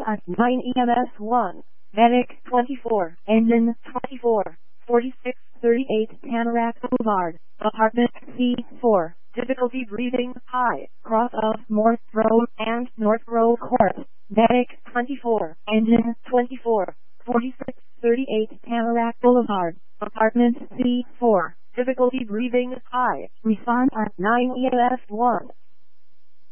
at 9 EMS 1. Medic 24. Engine 24. 4638 Tamarack Boulevard. Apartment C4. Difficulty breathing high. Cross of Morse Road and North Road Court. Medic 24. Engine 24. 4638 Tamarack Boulevard. Apartment C4. Difficulty breathing high. Response at 9 EMS 1.